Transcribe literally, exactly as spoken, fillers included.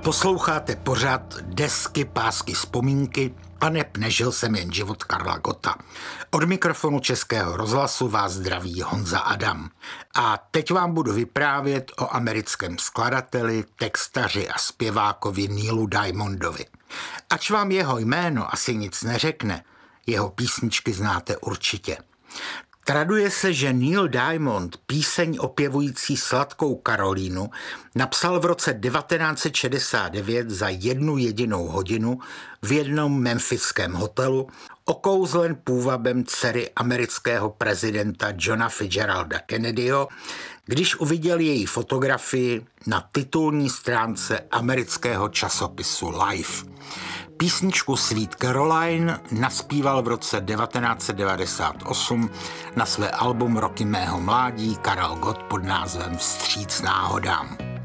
Posloucháte pořad Desky, pásky, vzpomínky a neb nežil jsem jen život Karla Gotta. Od mikrofonu Českého rozhlasu vás zdraví Honza Adam. A teď vám budu vyprávět o americkém skladateli, textaři a zpěvákovi Neilu Diamondovi. Ač vám jeho jméno asi nic neřekne, jeho písničky znáte určitě. Traduje se, že Neil Diamond píseň opěvující Sladkou Karolínu napsal v roce devatenáct set šedesát devět za jednu jedinou hodinu v jednom memphiském hotelu, okouzlen půvabem dcery amerického prezidenta Johna Fitzgeralda Kennedyho, když uviděl její fotografii na titulní stránce amerického časopisu Life. Písničku Sweet Caroline naspíval v roce devatenáct set devadesát osm na své album Roky mého mládí Karel Gott pod názvem Vstříc náhodám.